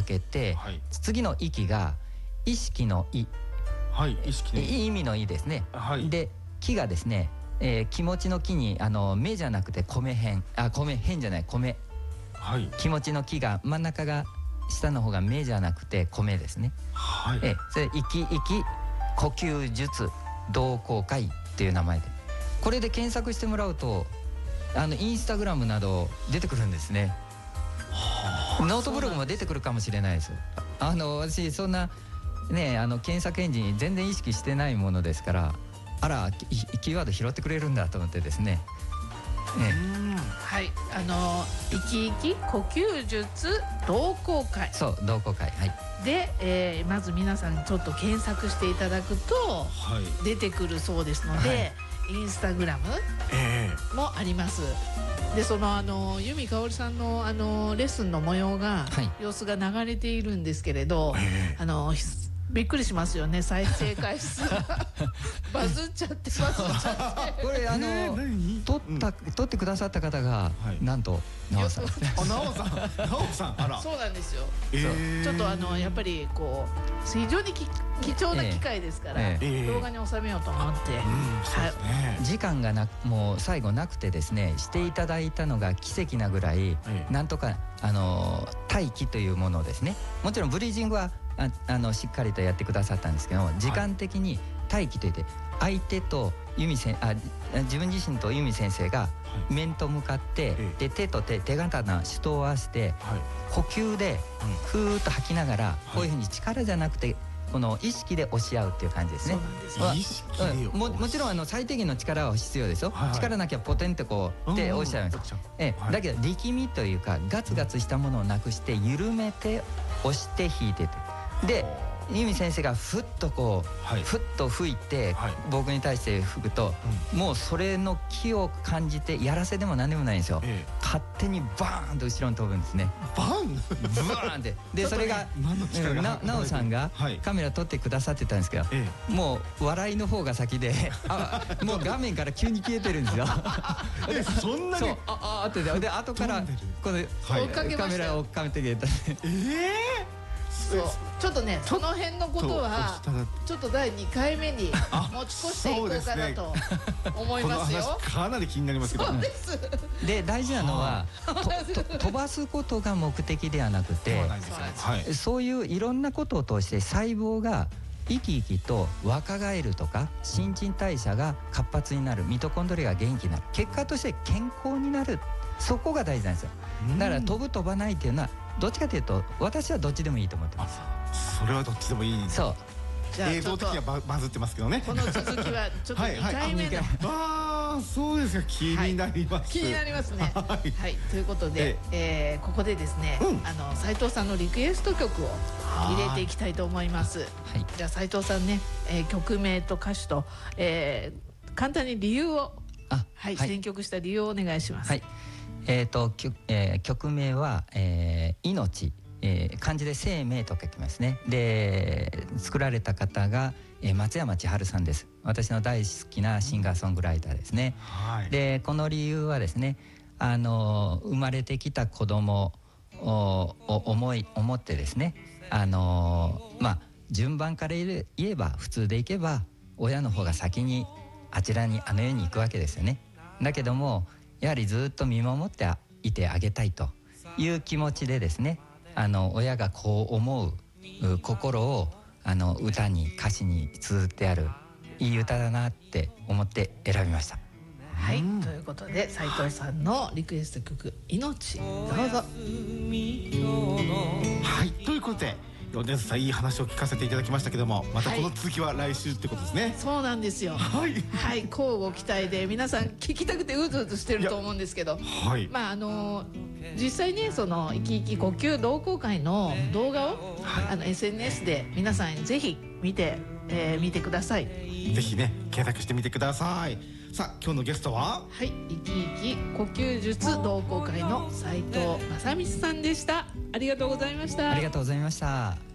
けて、 はい、 次の息が意識の意、 はい、意識の意、 意味の意ですね、 はい、 で気がですね、気持ちの気に目じゃなくて米辺、米辺じゃない米、 はい、 気持ちの気が真ん中が下の方が目じゃなくて米ですね。 はい、 それ息呼吸術同好会っていう名前で、これで検索してもらうとインスタグラムなど出てくるんですね。ノートブログも出てくるかもしれないです。私そんなね検索エンジン全然意識してないものですから、あらキーワード拾ってくれるんだと思ってですね。 はい、息呼吸術同好会、 そう同好会、はい、 で、まず皆さんちょっと検索していただくとはい、 出てくるそうですので、インスタグラムもあります。でその由美かおりさんのレッスンの模様が、様子が流れているんですけれど、びっくりしますよね。再生回数がバズっちゃってこれ撮ってくださった方が、なんとなおさんなおさん、あら、 そうなんですよ。ちょっとやっぱりこう非常に貴重な機会ですから、動画に収めようと思って、 時間がもう最後なくてですね、していただいたのが奇跡なぐらい、なんとか待機というものをですね、もちろんブリージングはしっかりとやってくださったんですけども、時間的に待機といって、相手と自分自身と由美先生が面と向かって、で手と手刀手刀を合わせて、呼吸でふーっと吐きながら、こういうふうに力じゃなくてこの意識で押し合うっていう感じですね。もちろん最低限の力は必要ですよ。力なきゃポテンってこう手押しちゃいます。だけど力みというかガツガツしたものをなくして緩めて押して引いてて、で由美先生がふっとこう、ふっと吹いて、僕に対して吹くと、もうそれの気を感じて、やらせでも何でもないんですよ。勝手にバーンと後ろに飛ぶんですね。 バーンブワーンって。でそれがなおさんがカメラ撮ってくださってたんですけど、もう笑いの方が先でもう画面から急に消えてるんですよ。 そんなにってで後からこのカメラを追っかけてくれた。 そうちょっとね、その辺のことはちょっと第2回目に持ち越していこうかなと思いますよ。 かなり気になりますけど。 そうです。 で大事なのは飛ばすことが目的ではなくて、そういういろんなことを通して細胞が生き生きと若返るとか、新陳代謝が活発になる、ミトコンドリアが元気になる、結果として健康になる、そこが大事なんですよ。だから飛ぶ飛ばないっていうのはどっちかというと、私はどっちでもいいと思ってます。 それはどっちでもいい。 そう。 映像的にはバズってますけどね。 この続きはちょっと2回目の。 そうですか、気になります。 気になりますね。はい、ということで、ここでですね、斉藤さんのリクエスト曲を入れていきたいと思います。じゃあ斉藤さんね、曲名と歌手と簡単に理由を、選曲した理由をお願いします。 曲名は命、漢字で生命と書きますね。で作られた方が松山千春さんです。私の大好きなシンガーソングライターですね。でこの理由はですね、生まれてきた子供を思ってですね、順番から言えば、普通でいけば親の方が先にあちらに世に行くわけですよね。だけどもやはりずっと見守っていてあげたいという気持ちでですね、親がこう思う心を歌に歌詞に綴ってあるいい歌だなって思って選びました。 はい、ということで斉藤さんのリクエスト曲「命」どうぞ。 はい、ということで米津さん、いい話を聞かせていただきましたけども、またこの続きは来週ってことですね。 そうなんですよ。はい、乞うご期待で皆さん聞きたくてうずうずしてると思うんですけど、実際ね、その生き生き呼吸同好会の動画をSNS で皆さんぜひ見てください。 ぜひね、検索してみてください。さあ、今日のゲストは生き生き呼吸術同好会の斉藤正光さんでした。ありがとうございました。 ありがとうございました。